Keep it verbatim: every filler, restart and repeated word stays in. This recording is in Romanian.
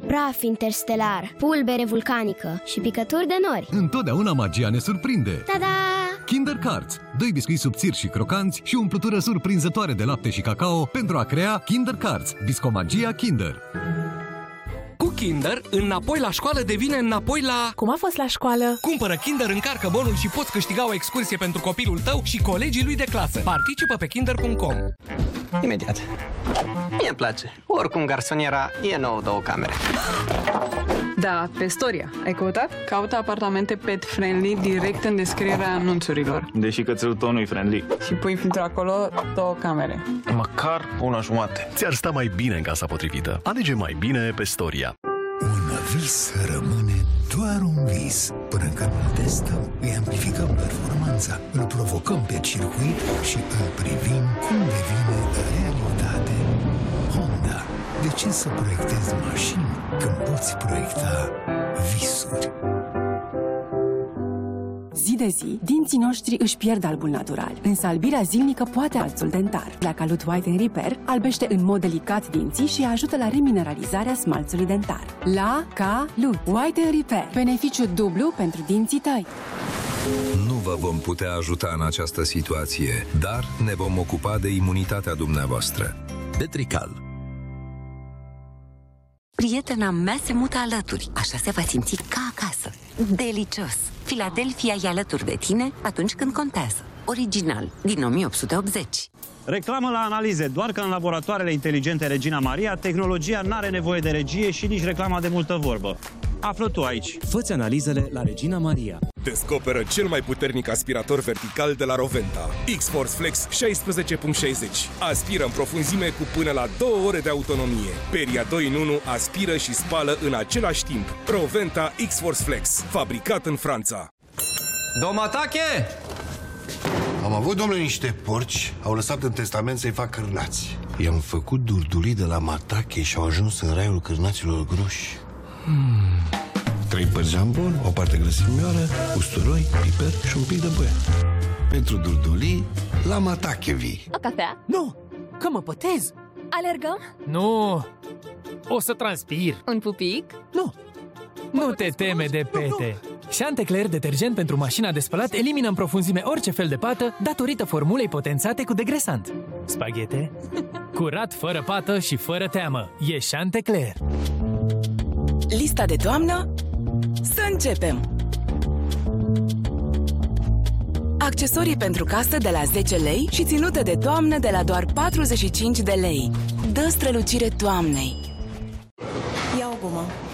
praf interstelar, pulbere vulcanică și picături de nori. Întotdeauna magia ne surprinde! Ta-da! Kinder Cards. Doi biscuiți subțiri și crocanți și o umplutură surprinzătoare de lapte și cacao pentru a crea Kinder Cards. Biscomagia Kinder. Cu Kinder, înapoi la școală devine înapoi la... Cum a fost la școală? Cumpără Kinder, încarcă bonul și poți câștiga o excursie pentru copilul tău și colegii lui de clasă. Participă pe kinder punct com. Imediat. Mie îmi place. Oricum, garsoniera e nouă, două camere. Da, pe Storia. Ai căutat? Caută apartamente pet-friendly direct în descrierea anunțurilor. Deși cățelul tău nu-i friendly. Și pui filtru acolo, două camere. Măcar una jumate. Ți-ar sta mai bine în casa potrivită. Alege mai bine pe Storia. Un vis rămâne doar un vis. Până când îl testăm, îi amplificăm performanța, îl provocăm pe circuit și îl privim cum devine realitate. Honda. De ce să proiectezi mașini când poți proiecta visuri? Zi de zi, dinții noștri își pierd albul natural, însă albirea zilnică poate altul dentar. La Calut White and Repair albește în mod delicat dinții și ajută la remineralizarea smalțului dentar. La Calut White and Repair. Beneficiu dublu pentru dinții tăi. Nu vă vom putea ajuta în această situație, dar ne vom ocupa de imunitatea dumneavoastră. Detrical. Prietena mea se mută alături, așa se va simți ca acasă. Delicios! Philadelphia e alături de tine atunci când contează. Original, din o mie opt sute optzeci. Reclamă la analize, doar că în laboratoarele inteligente Regina Maria, tehnologia n-are nevoie de regie și nici reclama de multă vorbă. Află tu aici. Fă-ți analizele la Regina Maria. Descoperă cel mai puternic aspirator vertical de la Roventa. X-Force Flex șaisprezece punct șaizeci. Aspiră în profunzime cu până la două ore de autonomie. Peria doi în unu aspiră și spală în același timp. Roventa X-Force Flex. Fabricat în Franța. Domatache! Am avut, domnule, niște porci. Au lăsat în testament să-i fac cârnați. I-am făcut durdulii de la Matache și au ajuns în raiul cârnaților groși. Hmm. Trei părți jambon, o parte grăsimioară, usturoi, piper și un pic de băiat. Pentru durdulii, la Matache vii. O cafea? Nu, că mă pătez. Alergăm? Nu, o să transpir. Un pupic? Nu, nu te teme de pete. Chantecler, detergent pentru mașina de spălat, elimină în profunzime orice fel de pată datorită formulei potențate cu degresant. Spaghete? Curat, fără pată și fără teamă. E Chantecler. Lista de toamnă? Să începem! Accesorii pentru casă de la zece lei și ținute de toamnă de la doar patruzeci și cinci de lei. Dă strălucire toamnei! Ia o gumă.